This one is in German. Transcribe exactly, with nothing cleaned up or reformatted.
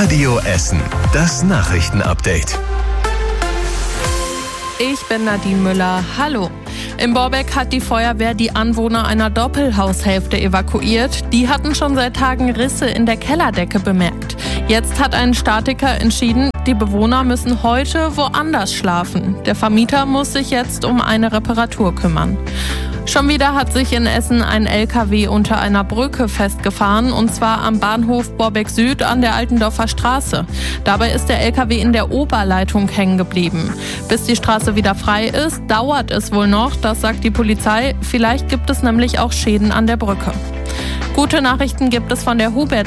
Radio Essen, das Nachrichtenupdate. Ich bin Nadine Müller. Hallo. In Borbeck hat die Feuerwehr die Anwohner einer Doppelhaushälfte evakuiert. Die hatten schon seit Tagen Risse in der Kellerdecke bemerkt. Jetzt hat ein Statiker entschieden, die Bewohner müssen heute woanders schlafen. Der Vermieter muss sich jetzt um eine Reparatur kümmern. Schon wieder hat sich in Essen ein L K W unter einer Brücke festgefahren, und zwar am Bahnhof Borbeck Süd an der Altendorfer Straße. Dabei ist der L K W in der Oberleitung hängen geblieben. Bis die Straße wieder frei ist, dauert es wohl noch, das sagt die Polizei. Vielleicht gibt es nämlich auch Schäden an der Brücke. Gute Nachrichten gibt es von der Hubert